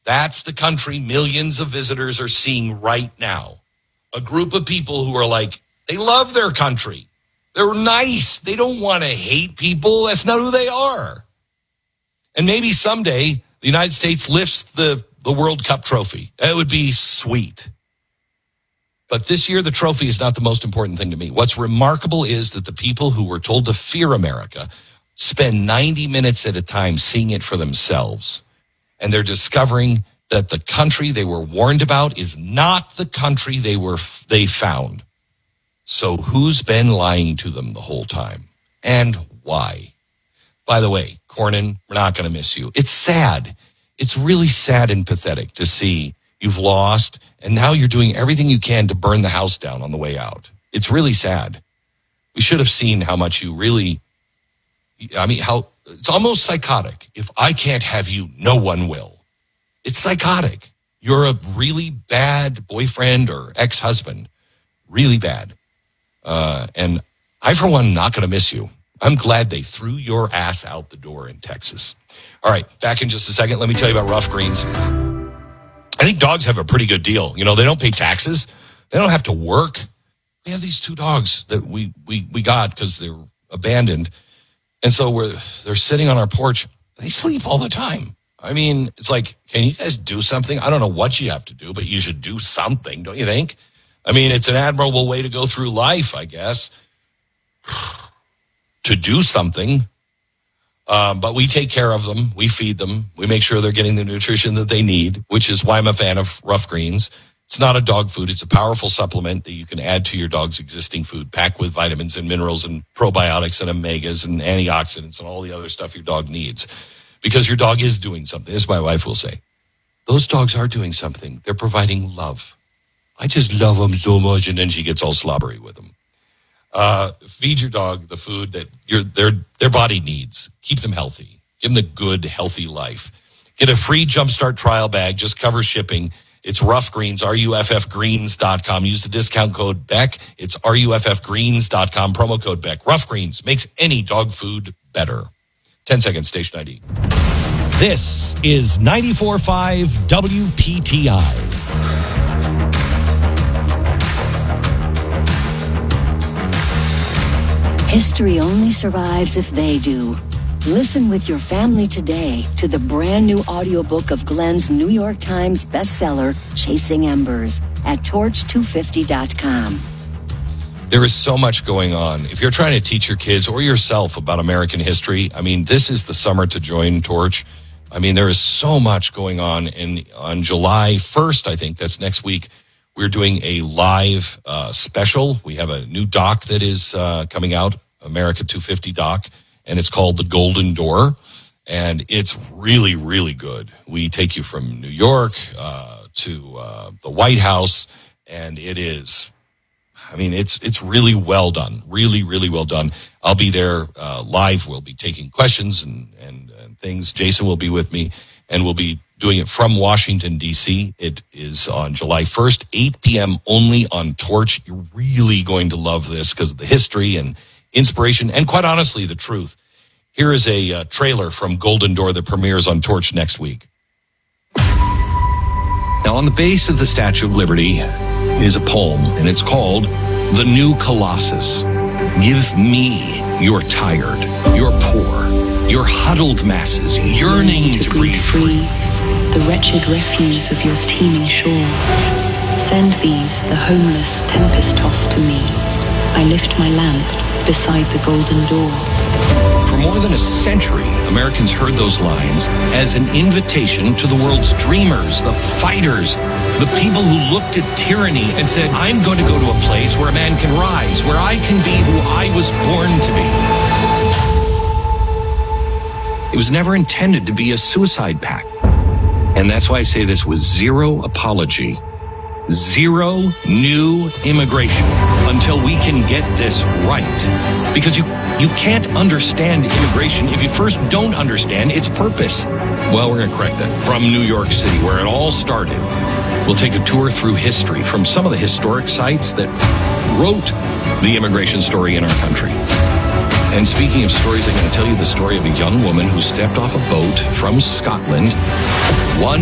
That's the country millions of visitors are seeing right now. A group of people who are like, they love their country. They're nice. They don't want to hate people. That's not who they are. And maybe someday the United States lifts the World Cup trophy. That would be sweet. But this year, the trophy is not the most important thing to me. What's remarkable is that the people who were told to fear America spend 90 minutes at a time seeing it for themselves. And they're discovering that the country they were warned about is not the country they found. So who's been lying to them the whole time? And why? By the way, Cornyn, we're not going to miss you. It's sad. It's really sad and pathetic to see you've lost, and now you're doing everything you can to burn the house down on the way out. It's really sad. We should have seen how much you really, how it's almost psychotic. If I can't have you, no one will. It's psychotic. You're a really bad boyfriend or ex-husband. Really bad. And I, for one, not going to miss you. I'm glad they threw your ass out the door in Texas. All right, back in just a second. Let me tell you about Rough Greens. I think dogs have a pretty good deal. You know, they don't pay taxes. They don't have to work. We have these 2 dogs that we got because they were abandoned. And so they're sitting on our porch. They sleep all the time. I mean, it's like, can you guys do something? I don't know what you have to do, but you should do something, don't you think? I mean, it's an admirable way to go through life, I guess, to do something. But we take care of them. We feed them. We make sure they're getting the nutrition that they need, which is why I'm a fan of Rough Greens. It's not a dog food. It's a powerful supplement that you can add to your dog's existing food, packed with vitamins and minerals and probiotics and omegas and antioxidants and all the other stuff your dog needs. Because your dog is doing something. This, my wife will say. Those dogs are doing something. They're providing love. I just love them so much. And then she gets all slobbery with them. Feed your dog the food that their body needs. Keep them healthy. Give them the good, healthy life. Get a free Jumpstart trial bag. Just cover shipping. It's Rough Greens, RUFFgreens.com. Use the discount code BECK. It's RUFFgreens.com, promo code BECK. Rough Greens makes any dog food better. 10 seconds, station ID. This is 94.5 WPTI. History only survives if they do. Listen with your family today to the brand new audiobook of Glenn's New York Times bestseller, Chasing Embers, at torch250.com. There is so much going on. If you're trying to teach your kids or yourself about American history, I mean, this is the summer to join Torch. I mean, there is so much going on. And on July 1st, I think that's next week, we're doing a live special. We have a new doc that is coming out, America 250 doc, and it's called The Golden Door. And it's really, really good. We take you from New York to the White House, and it is... I mean, it's really well done, really, really well done. I'll be there live. We'll be taking questions and things. Jason will be with me, and we'll be doing it from Washington, D.C. It is on July 1st, 8 p.m. only on Torch. You're really going to love this because of the history and inspiration and, quite honestly, the truth. Here is a trailer from Golden Door that premieres on Torch next week. Now, on the base of the Statue of Liberty is a poem, and it's called The New Colossus. Give me your tired, your poor, your huddled masses yearning to breathe free, the wretched refuse of your teeming shore. Send these, the homeless, tempest-tossed to me. I lift my lamp beside the golden door. For more than a century, Americans heard those lines as an invitation to the world's dreamers, the fighters, the people who looked at tyranny and said, I'm going to go to a place where a man can rise, where I can be who I was born to be. It was never intended to be a suicide pact. And that's why I say this with zero apology. Zero new immigration until we can get this right. Because you can't understand immigration if you first don't understand its purpose. Well, we're going to correct that. From New York City, where it all started, we'll take a tour through history from some of the historic sites that wrote the immigration story in our country. And speaking of stories, I'm going to tell you the story of a young woman who stepped off a boat from Scotland one